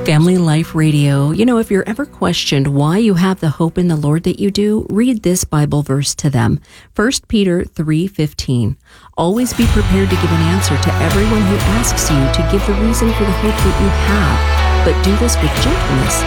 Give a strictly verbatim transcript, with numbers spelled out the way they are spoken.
Family Life Radio. You know, if you're ever questioned why you have the hope in the Lord that you do, read this Bible verse to them. First Peter three fifteen. Always be prepared to give an answer to everyone who asks you to give the reason for the hope that you have, but do this with gentleness